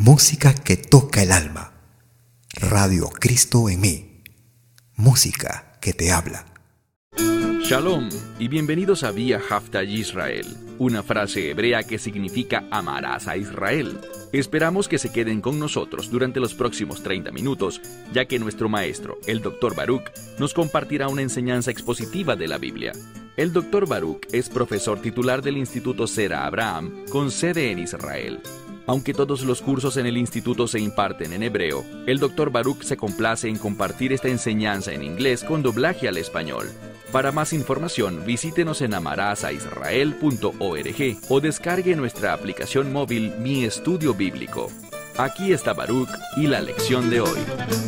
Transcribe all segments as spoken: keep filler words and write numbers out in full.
Música que toca el alma. Radio Cristo en mí. Música que te habla. Shalom y bienvenidos a Vía Haftaj Israel, una frase hebrea que significa amarás a Israel. Esperamos que se queden con nosotros durante los próximos treinta minutos, ya que nuestro maestro, el doctor Baruch, nos compartirá una enseñanza expositiva de la Biblia. El doctor Baruch es profesor titular del Instituto Zera Abraham, con sede en Israel. Aunque todos los cursos en el instituto se imparten en hebreo, el doctor Baruch se complace en compartir esta enseñanza en inglés con doblaje al español. Para más información, visítenos en amarasaisrael punto org o descargue nuestra aplicación móvil Mi Estudio Bíblico. Aquí está Baruch y la lección de hoy.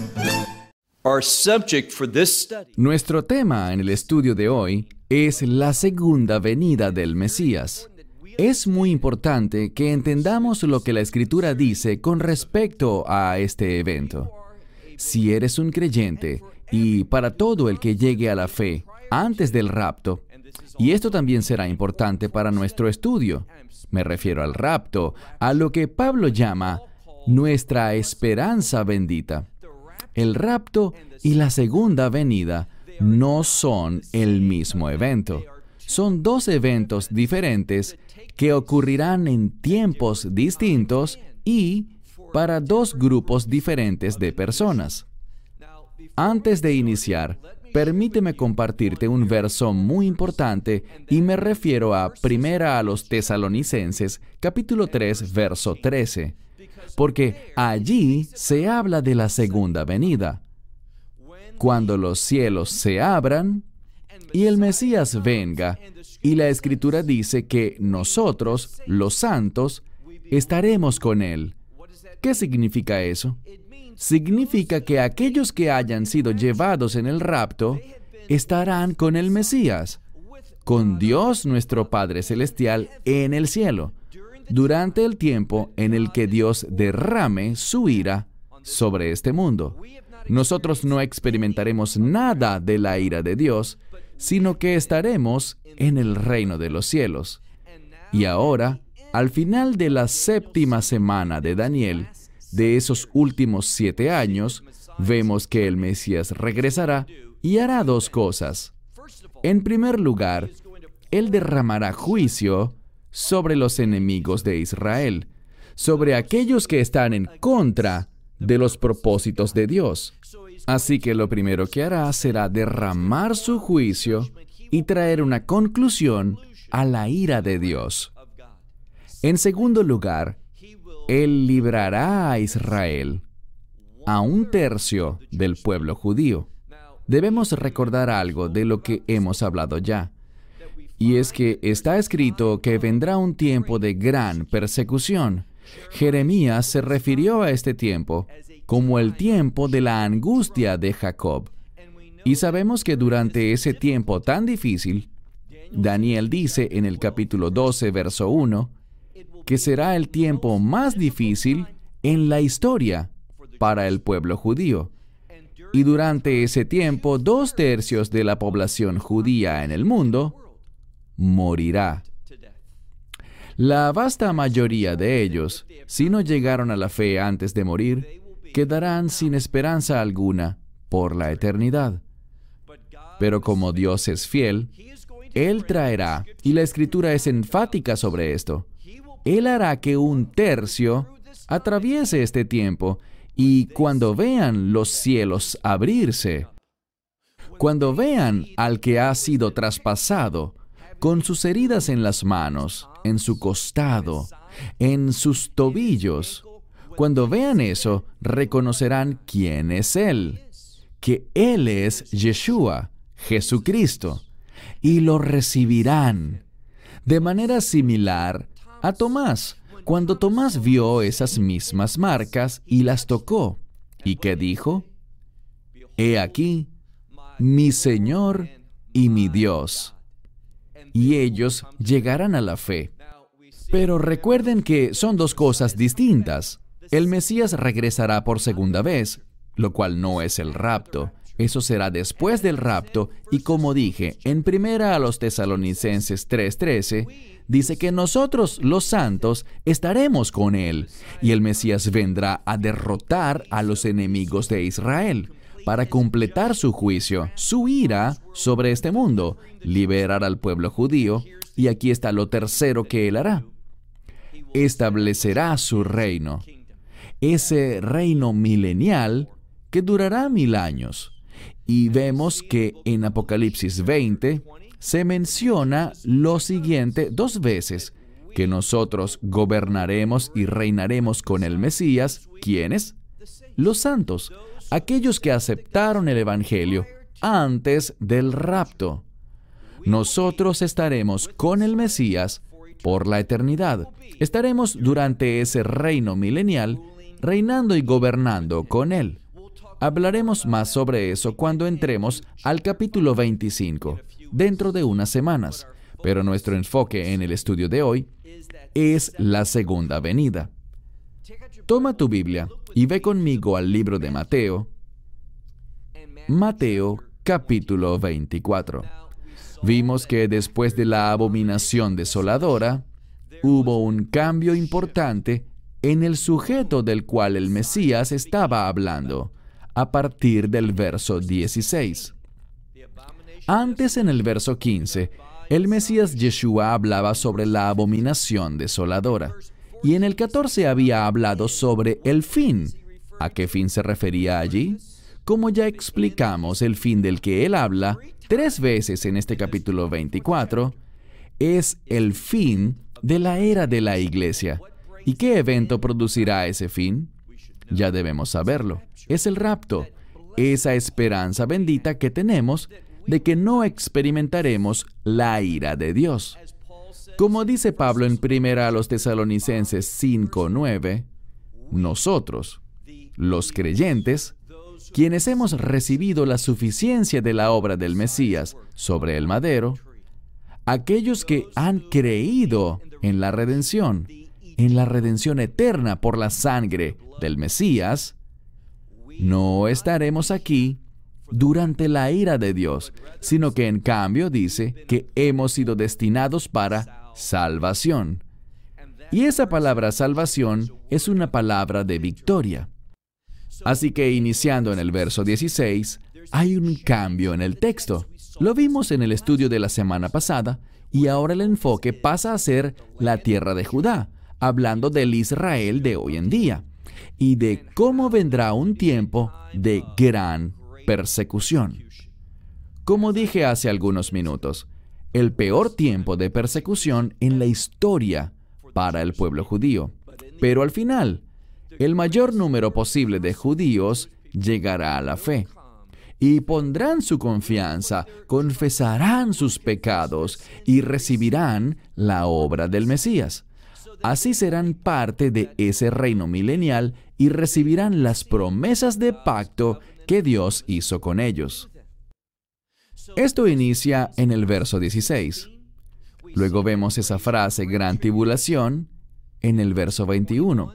Nuestro tema en el estudio de hoy es la segunda venida del Mesías. Es muy importante que entendamos lo que la Escritura dice con respecto a este evento. Si eres un creyente, y para todo el que llegue a la fe antes del rapto, y esto también será importante para nuestro estudio, me refiero al rapto, a lo que Pablo llama nuestra esperanza bendita. El rapto y la segunda venida no son el mismo evento. Son dos eventos diferentes que ocurrirán en tiempos distintos y para dos grupos diferentes de personas. Antes de iniciar, permíteme compartirte un verso muy importante y me refiero a Primera a los Tesalonicenses, capítulo tres, verso trece, porque allí se habla de la segunda venida. Cuando los cielos se abran y el Mesías venga, y la Escritura dice que nosotros, los santos, estaremos con Él. ¿Qué significa eso? Significa que aquellos que hayan sido llevados en el rapto estarán con el Mesías, con Dios nuestro Padre Celestial en el cielo, durante el tiempo en el que Dios derrame su ira sobre este mundo. Nosotros no experimentaremos nada de la ira de Dios, sino que estaremos en el reino de los cielos. Y ahora, al final de la séptima semana de Daniel, de esos últimos siete años, vemos que el Mesías regresará y hará dos cosas. En primer lugar, Él derramará juicio sobre los enemigos de Israel, sobre aquellos que están en contra de los propósitos de Dios. Así que lo primero que hará será derramar su juicio y traer una conclusión a la ira de Dios. En segundo lugar, Él librará a Israel, a un tercio del pueblo judío. Debemos recordar algo de lo que hemos hablado ya, y es que está escrito que vendrá un tiempo de gran persecución. Jeremías se refirió a este tiempo como el tiempo de la angustia de Jacob. Y sabemos que durante ese tiempo tan difícil, Daniel dice en el capítulo doce, verso uno, que será el tiempo más difícil en la historia para el pueblo judío. Y durante ese tiempo, dos tercios de la población judía en el mundo morirá. La vasta mayoría de ellos, si no llegaron a la fe antes de morir, quedarán sin esperanza alguna por la eternidad. Pero como Dios es fiel, Él traerá, y la Escritura es enfática sobre esto, Él hará que un tercio atraviese este tiempo, y cuando vean los cielos abrirse, cuando vean al que ha sido traspasado, con sus heridas en las manos, en su costado, en sus tobillos, cuando vean eso, reconocerán quién es Él, que Él es Yeshua, Jesucristo, y lo recibirán. De manera similar a Tomás, cuando Tomás vio esas mismas marcas y las tocó, ¿y qué dijo? He aquí, mi Señor y mi Dios. Y ellos llegarán a la fe. Pero recuerden que son dos cosas distintas. El Mesías regresará por segunda vez, lo cual no es el rapto, Eso será después del rapto, y como dije, en primera a los Tesalonicenses tres trece, dice que nosotros, los santos, estaremos con Él, y el Mesías vendrá a derrotar a los enemigos de Israel, para completar su juicio, su ira sobre este mundo, liberar al pueblo judío, y aquí está lo tercero que Él hará. Establecerá su reino, ese reino milenial que durará mil años. Y vemos que en Apocalipsis veinte se menciona lo siguiente dos veces, que nosotros gobernaremos y reinaremos con el Mesías. ¿Quiénes? Los santos, aquellos que aceptaron el Evangelio antes del rapto. Nosotros estaremos con el Mesías por la eternidad. Estaremos durante ese reino milenial, reinando y gobernando con Él. Hablaremos más sobre eso cuando entremos al capítulo veinticinco, dentro de unas semanas. Pero nuestro enfoque en el estudio de hoy es la segunda venida. Toma tu Biblia y ve conmigo al libro de Mateo. Mateo capítulo veinticuatro. Vimos que después de la abominación desoladora, hubo un cambio importante en el sujeto del cual el Mesías estaba hablando, a partir del verso dieciséis. Antes, en el verso quince, el Mesías Yeshua hablaba sobre la abominación desoladora, y en el catorce había hablado sobre el fin. ¿A qué fin se refería allí? Como ya explicamos, el fin del que él habla tres veces en este capítulo veinticuatro es el fin de la era de la iglesia. ¿Y qué evento producirá ese fin? Ya debemos saberlo. Es el rapto, esa esperanza bendita que tenemos de que no experimentaremos la ira de Dios. Como dice Pablo en primera a los Tesalonicenses cinco nueve, nosotros, los creyentes, quienes hemos recibido la suficiencia de la obra del Mesías sobre el madero, aquellos que han creído en la redención, en la redención eterna por la sangre del Mesías, no estaremos aquí durante la ira de Dios, sino que en cambio dice que hemos sido destinados para salvación. Y esa palabra salvación es una palabra de victoria. Así que iniciando en el verso dieciséis, hay un cambio en el texto. Lo vimos en el estudio de la semana pasada, y ahora el enfoque pasa a ser la tierra de Judá, hablando del Israel de hoy en día, y de cómo vendrá un tiempo de gran persecución. Como dije hace algunos minutos, el peor tiempo de persecución en la historia para el pueblo judío. Pero al final, el mayor número posible de judíos llegará a la fe y pondrán su confianza, confesarán sus pecados y recibirán la obra del Mesías. Así serán parte de ese reino milenial y recibirán las promesas de pacto que Dios hizo con ellos. Esto inicia en el verso dieciséis. Luego vemos esa frase gran tribulación en el verso veintiuno.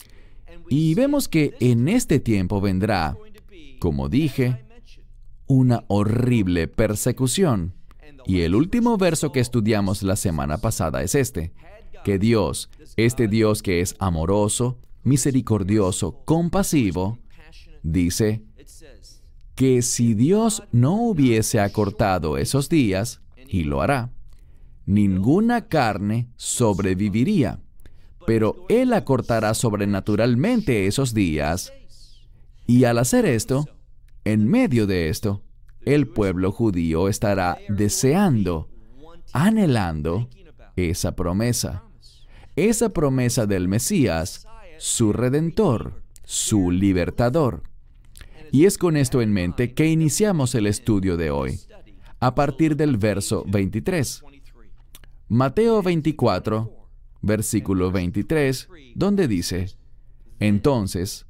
Y vemos que en este tiempo vendrá, como dije, una horrible persecución. Y el último verso que estudiamos la semana pasada es este, que Dios, este Dios que es amoroso, misericordioso, compasivo, dice que si Dios no hubiese acortado esos días, y lo hará, ninguna carne sobreviviría. Pero Él acortará sobrenaturalmente esos días, y al hacer esto, en medio de esto, el pueblo judío estará deseando, anhelando esa promesa, esa promesa del Mesías, su Redentor, su Libertador. Y es con esto en mente que iniciamos el estudio de hoy, a partir del verso veintitrés. Mateo veinticuatro, versículo veintitrés, donde dice, entonces,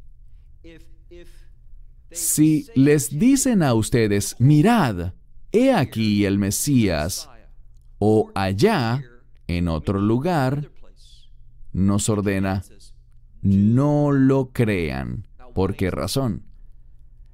si les dicen a ustedes, mirad, he aquí el Mesías, o allá, en otro lugar, nos ordena, no lo crean. ¿Por qué razón?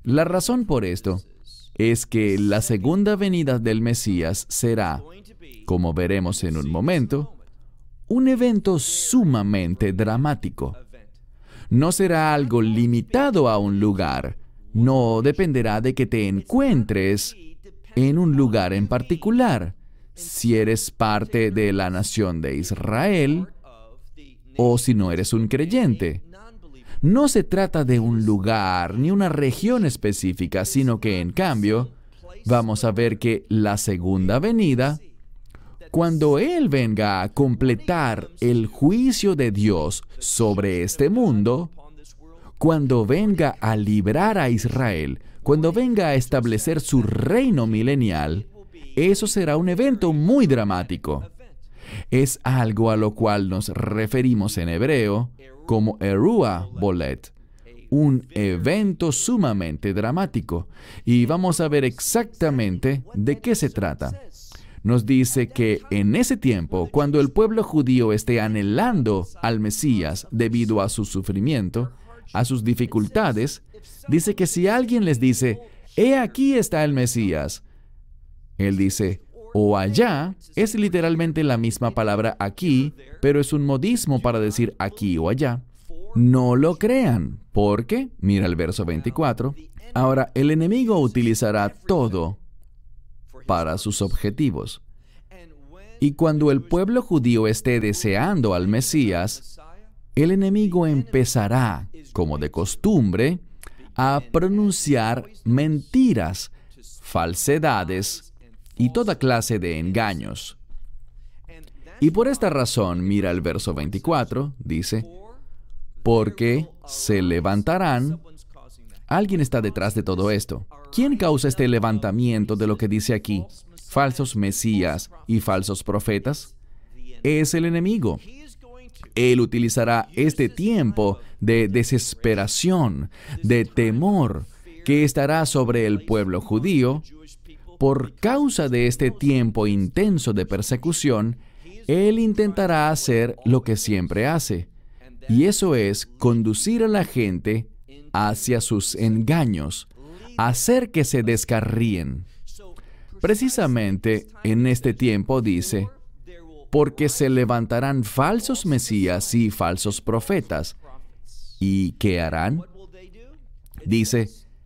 La razón por esto es que la segunda venida del Mesías será, como veremos en un momento, un evento sumamente dramático. No será algo limitado a un lugar, no dependerá de que te encuentres en un lugar en particular, si eres parte de la nación de Israel o si no eres un creyente. No se trata de un lugar ni una región específica, sino que en cambio vamos a ver que la segunda venida, cuando Él venga a completar el juicio de Dios sobre este mundo, cuando venga a librar a Israel, cuando venga a establecer su reino milenial, eso será un evento muy dramático. Es algo a lo cual nos referimos en hebreo como Erua Bolet, un evento sumamente dramático. Y vamos a ver exactamente de qué se trata. Nos dice que en ese tiempo, cuando el pueblo judío esté anhelando al Mesías debido a su sufrimiento, a sus dificultades, dice que si alguien les dice, «He aquí está el Mesías», Él dice, «o allá», es literalmente la misma palabra aquí, pero es un modismo para decir aquí o allá. No lo crean, porque, mira el verso veinticuatro, ahora el enemigo utilizará todo para sus objetivos. Y cuando el pueblo judío esté deseando al Mesías, el enemigo empezará, como de costumbre, a pronunciar mentiras, falsedades y toda clase de engaños. Y por esta razón, mira el verso veinticuatro, dice, porque se levantarán. Alguien está detrás de todo esto. ¿Quién causa este levantamiento de lo que dice aquí? ¿Falsos mesías y falsos profetas? Es el enemigo. Él utilizará este tiempo de desesperación, de temor, que estará sobre el pueblo judío. Por causa de este tiempo intenso de persecución, Él intentará hacer lo que siempre hace, y eso es conducir a la gente hacia sus engaños, hacer que se descarríen. Precisamente en este tiempo dice, porque se levantarán falsos mesías y falsos profetas. ¿Y qué harán? Dice,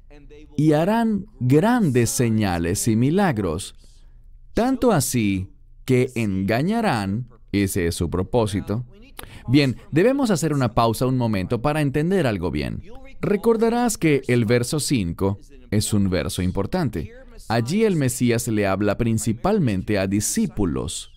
y harán grandes señales y milagros, tanto así que engañarán, ese es su propósito. Bien, debemos hacer una pausa un momento para entender algo bien. Recordarás que el verso cinco es un verso importante. Allí el Mesías le habla principalmente a discípulos,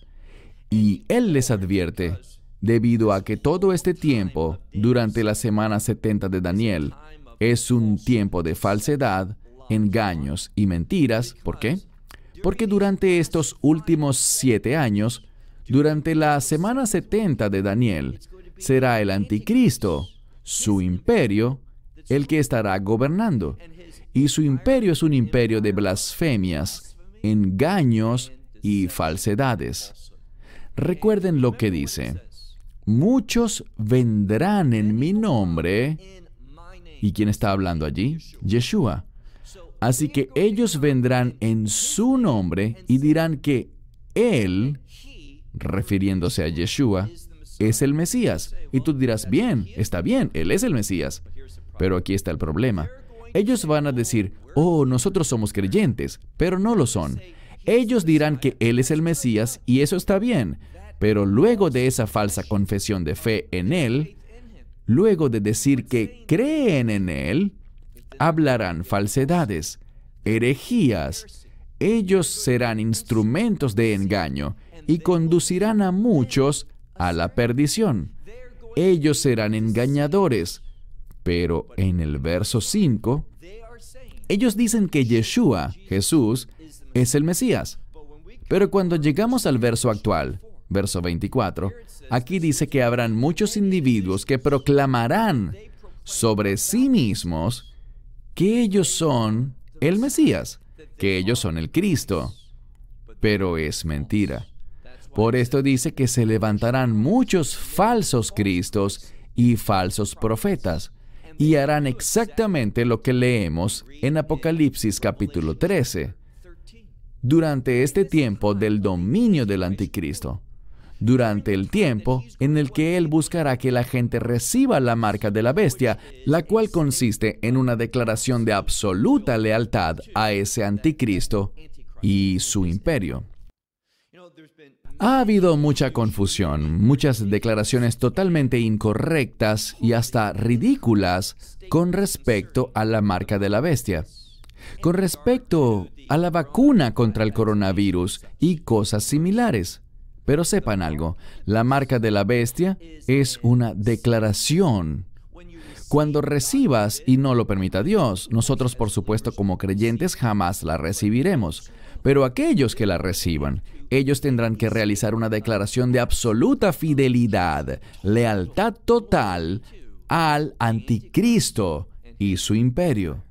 y Él les advierte, debido a que todo este tiempo, durante la semana setenta de Daniel, es un tiempo de falsedad, engaños y mentiras. ¿Por qué? Porque durante estos últimos siete años, durante la semana setenta de Daniel, será el anticristo, su imperio, el que estará gobernando. Y su imperio es un imperio de blasfemias, engaños y falsedades. Recuerden lo que dice. Muchos vendrán en mi nombre. ¿Y quién está hablando allí? Yeshua. Así que ellos vendrán en su nombre y dirán que Él, refiriéndose a Yeshua, es el Mesías. Y tú dirás, bien, está bien, Él es el Mesías. Pero aquí está el problema. Ellos van a decir, oh, nosotros somos creyentes, pero no lo son. Ellos dirán que Él es el Mesías y eso está bien, pero luego de esa falsa confesión de fe en Él, luego de decir que creen en Él, hablarán falsedades, herejías. Ellos serán instrumentos de engaño y conducirán a muchos a la perdición. Ellos serán engañadores. Pero en el verso cinco, ellos dicen que Yeshua, Jesús, es el Mesías. Pero cuando llegamos al verso actual, verso veinticuatro, aquí dice que habrán muchos individuos que proclamarán sobre sí mismos que ellos son el Mesías, que ellos son el Cristo. Pero es mentira. Por esto dice que se levantarán muchos falsos cristos y falsos profetas. y harán exactamente lo que leemos en Apocalipsis capítulo trece, durante este tiempo del dominio del anticristo, durante el tiempo en el que él buscará que la gente reciba la marca de la bestia, la cual consiste en una declaración de absoluta lealtad a ese anticristo y su imperio. Ha habido mucha confusión, muchas declaraciones totalmente incorrectas y hasta ridículas con respecto a la marca de la bestia, con respecto a la vacuna contra el coronavirus y cosas similares. Pero sepan algo, la marca de la bestia es una declaración. Cuando recibas y no lo permita Dios, nosotros por supuesto como creyentes jamás la recibiremos. Pero aquellos que la reciban, ellos tendrán que realizar una declaración de absoluta fidelidad, lealtad total al anticristo y su imperio.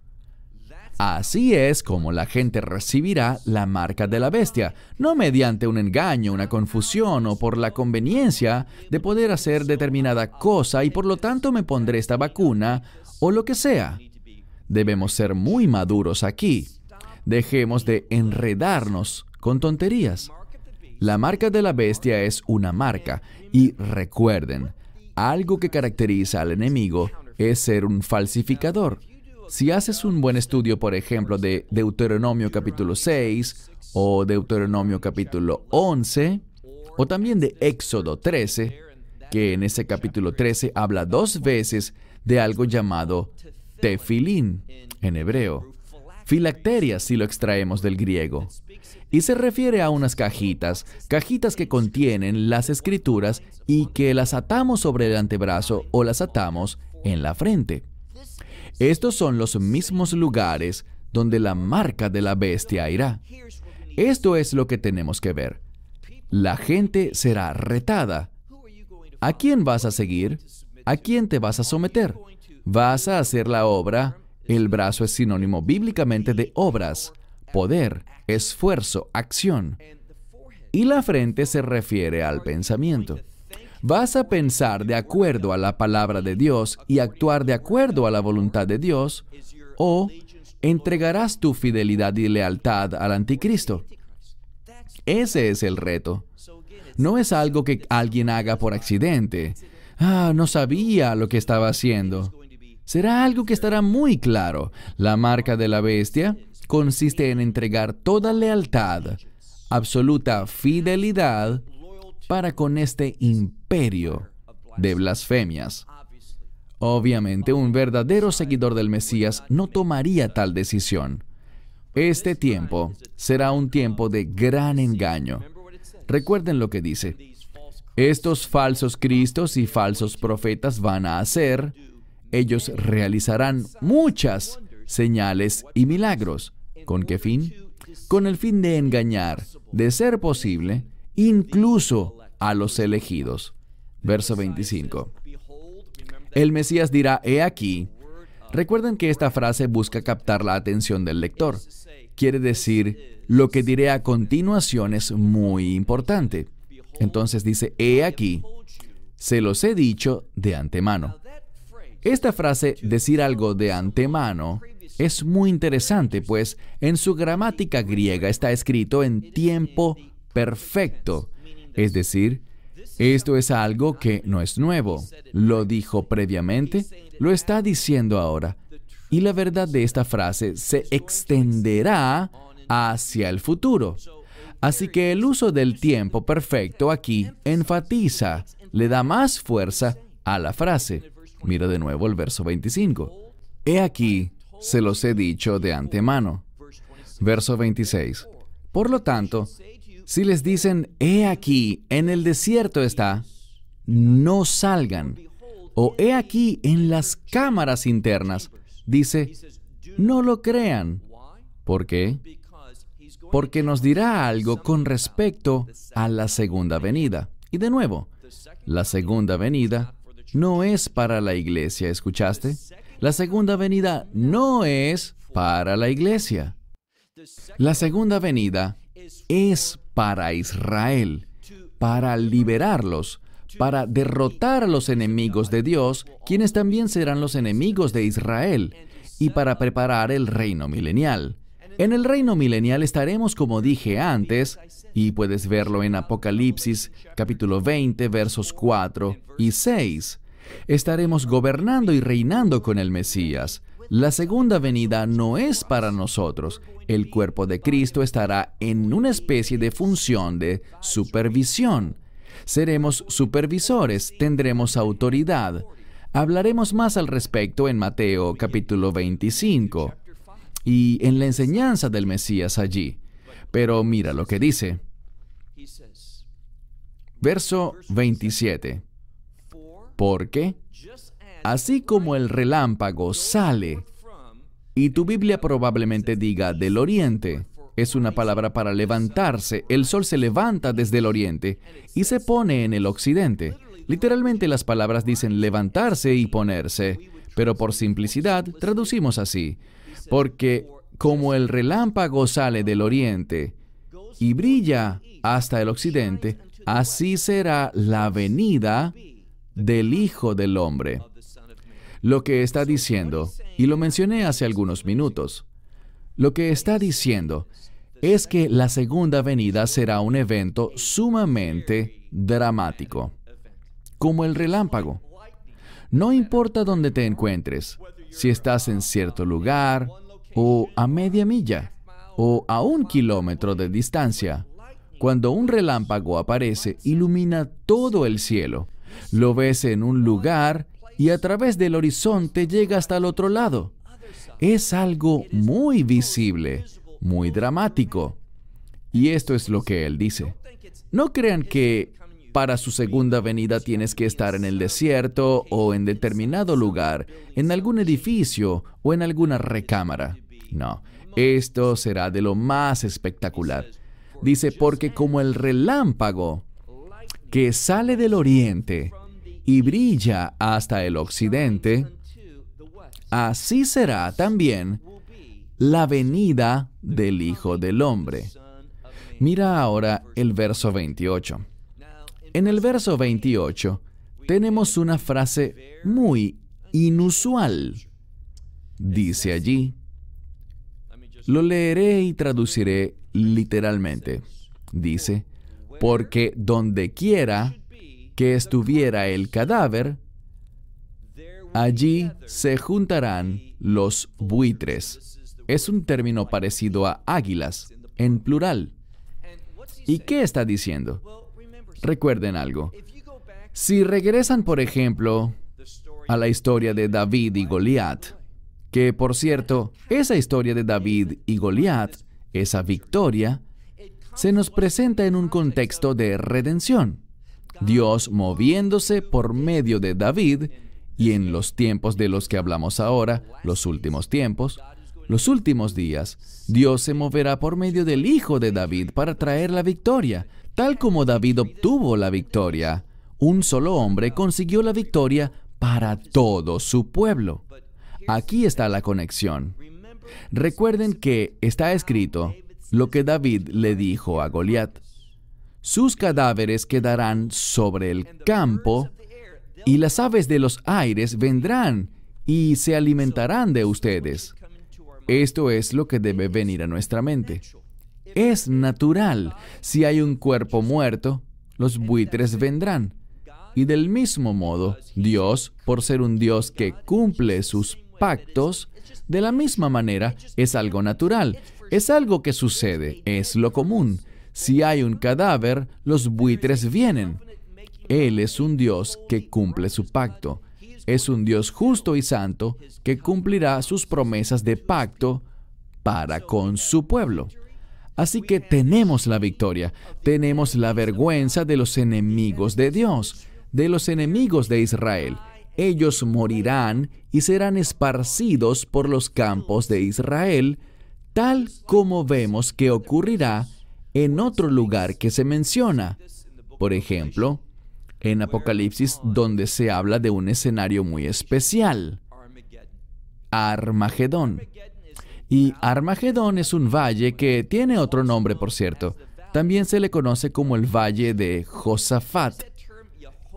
Así es como la gente recibirá la marca de la bestia, no mediante un engaño, una confusión o por la conveniencia de poder hacer determinada cosa y por lo tanto me pondré esta vacuna o lo que sea. Debemos ser muy maduros aquí. Dejemos de enredarnos con tonterías. La marca de la bestia es una marca y recuerden, algo que caracteriza al enemigo es ser un falsificador. Si haces un buen estudio, por ejemplo, de Deuteronomio capítulo seis o Deuteronomio capítulo once, o también de Éxodo trece, que en ese capítulo trece habla dos veces de algo llamado tefilín en hebreo, filacteria si lo extraemos del griego, y se refiere a unas cajitas, cajitas que contienen las escrituras y que las atamos sobre el antebrazo o las atamos en la frente. Estos son los mismos lugares donde la marca de la bestia irá. Esto es lo que tenemos que ver. La gente será retada. ¿A quién vas a seguir? ¿A quién te vas a someter? ¿Vas a hacer la obra? El brazo es sinónimo bíblicamente de obras, poder, esfuerzo, acción. Y la frente se refiere al pensamiento. ¿Vas a pensar de acuerdo a la palabra de Dios y actuar de acuerdo a la voluntad de Dios? ¿O entregarás tu fidelidad y lealtad al anticristo? Ese es el reto. No es algo que alguien haga por accidente. Ah, no sabía lo que estaba haciendo. Será algo que estará muy claro. La marca de la bestia consiste en entregar toda lealtad, absoluta fidelidad para con este imperio de blasfemias. Obviamente, un verdadero seguidor del Mesías no tomaría tal decisión. Este tiempo será un tiempo de gran engaño. Recuerden lo que dice. Estos falsos cristos y falsos profetas van a hacer, ellos realizarán muchas señales y milagros. ¿Con qué fin? Con el fin de engañar, de ser posible, incluso a los elegidos. Verso veinticinco. El Mesías dirá, he aquí. Recuerden que esta frase busca captar la atención del lector. Quiere decir, lo que diré a continuación es muy importante. Entonces dice, he aquí, se los he dicho de antemano. Esta frase, decir algo de antemano, es muy interesante, pues en su gramática griega está escrito en tiempo perfecto. Es decir, esto es algo que no es nuevo. Lo dijo previamente, lo está diciendo ahora. Y la verdad de esta frase se extenderá hacia el futuro. Así que el uso del tiempo perfecto aquí enfatiza, le da más fuerza a la frase. Mira de nuevo el verso veinticinco. He aquí, se los he dicho de antemano. Verso veintiséis. Por lo tanto, si les dicen, he aquí, en el desierto está, no salgan. O he aquí, en las cámaras internas, dice, no lo crean. ¿Por qué? Porque nos dirá algo con respecto a la segunda venida. Y de nuevo, la segunda venida no es para la iglesia, ¿escuchaste? La segunda venida no es para la iglesia. La segunda venida es para Israel, para liberarlos, para derrotar a los enemigos de Dios, quienes también serán los enemigos de Israel, y para preparar el reino milenial. En el reino milenial estaremos, como dije antes, y puedes verlo en Apocalipsis capítulo veinte, versos cuatro y seis. Estaremos gobernando y reinando con el Mesías. La segunda venida no es para nosotros. El cuerpo de Cristo estará en una especie de función de supervisión. Seremos supervisores, tendremos autoridad. Hablaremos más al respecto en Mateo capítulo veinticinco y en la enseñanza del Mesías allí. Pero mira lo que dice. Verso veintisiete. Porque, así como el relámpago sale, y tu Biblia probablemente diga del oriente, es una palabra para levantarse, el sol se levanta desde el oriente y se pone en el occidente. Literalmente las palabras dicen levantarse y ponerse, pero por simplicidad traducimos así, porque como el relámpago sale del oriente y brilla hasta el occidente, así será la venida del Hijo del Hombre. Lo que está diciendo, y lo mencioné hace algunos minutos, lo que está diciendo es que la segunda venida será un evento sumamente dramático, como el relámpago. No importa dónde te encuentres, si estás en cierto lugar, o a media milla, o a un kilómetro de distancia, cuando un relámpago aparece, ilumina todo el cielo. Lo ves en un lugar y a través del horizonte llega hasta el otro lado. Es algo muy visible, muy dramático. Y esto es lo que él dice. No crean que para su segunda venida tienes que estar en el desierto o en determinado lugar, en algún edificio o en alguna recámara. No, esto será de lo más espectacular. Dice, porque como el relámpago que sale del oriente y brilla hasta el occidente, así será también la venida del Hijo del Hombre. Mira ahora el verso veintiocho. En el verso veintiocho tenemos una frase muy inusual. Dice allí, lo leeré y traduciré literalmente. Dice, porque donde quiera que estuviera el cadáver, allí se juntarán los buitres. Es un término parecido a águilas, en plural. ¿Y qué está diciendo? Recuerden algo. Si regresan, por ejemplo, a la historia de David y Goliat, que, por cierto, esa historia de David y Goliat, esa victoria, se nos presenta en un contexto de redención. Dios moviéndose por medio de David, y en los tiempos de los que hablamos ahora, los últimos tiempos, los últimos días, Dios se moverá por medio del Hijo de David para traer la victoria, tal como David obtuvo la victoria. Un solo hombre consiguió la victoria para todo su pueblo. Aquí está la conexión. Recuerden que está escrito lo que David le dijo a Goliat. Sus cadáveres quedarán sobre el campo, y las aves de los aires vendrán y se alimentarán de ustedes. Esto es lo que debe venir a nuestra mente. Es natural. Si hay un cuerpo muerto, los buitres vendrán. Y del mismo modo, Dios, por ser un Dios que cumple sus pactos, de la misma manera, es algo natural. Es algo que sucede, es lo común. Si hay un cadáver, los buitres vienen. Él es un Dios que cumple su pacto. Es un Dios justo y santo que cumplirá sus promesas de pacto para con su pueblo. Así que tenemos la victoria, tenemos la vergüenza de los enemigos de Dios, de los enemigos de Israel. Ellos morirán y serán esparcidos por los campos de Israel, tal como vemos que ocurrirá en otro lugar que se menciona. Por ejemplo, en Apocalipsis, donde se habla de un escenario muy especial, Armagedón. Y Armagedón es un valle que tiene otro nombre, por cierto. También se le conoce como el Valle de Josafat.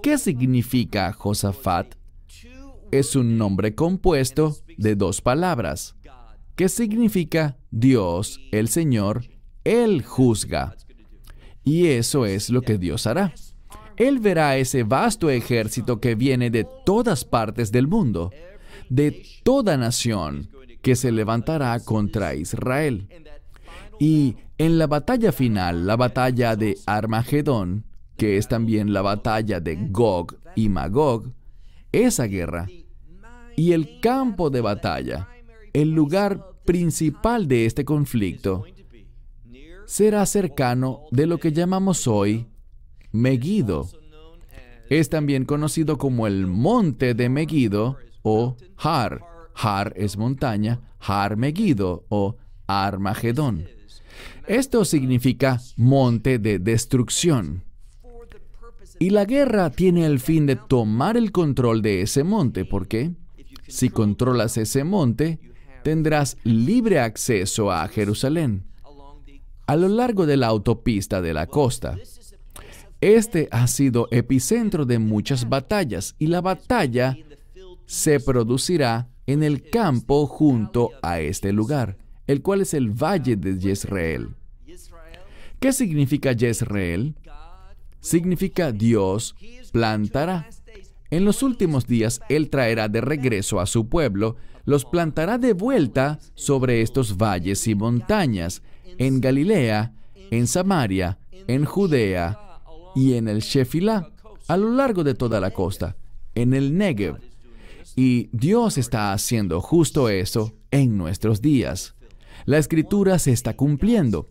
¿Qué significa Josafat? Es un nombre compuesto de dos palabras, que significa Dios, el Señor, Él juzga. Y eso es lo que Dios hará. Él verá ese vasto ejército que viene de todas partes del mundo, de toda nación, que se levantará contra Israel. Y en la batalla final, la batalla de Armagedón, que es también la batalla de Gog y Magog, esa guerra y el campo de batalla, el lugar principal de este conflicto, será cercano de lo que llamamos hoy Megiddo. Es también conocido como el monte de Megiddo o Har. Har es montaña, Har Megiddo o Armagedón. Esto significa monte de destrucción. Y la guerra tiene el fin de tomar el control de ese monte. ¿Por qué? Si controlas ese monte, tendrás libre acceso a Jerusalén a lo largo de la autopista de la costa. Este ha sido epicentro de muchas batallas y la batalla se producirá en el campo junto a este lugar, el cual es el valle de Jezreel. ¿Qué significa Jezreel? Significa Dios plantará. En los últimos días, Él traerá de regreso a su pueblo, los plantará de vuelta sobre estos valles y montañas, en Galilea, en Samaria, en Judea y en el Shefilá, a lo largo de toda la costa, en el Negev. Y Dios está haciendo justo eso en nuestros días. La Escritura se está cumpliendo.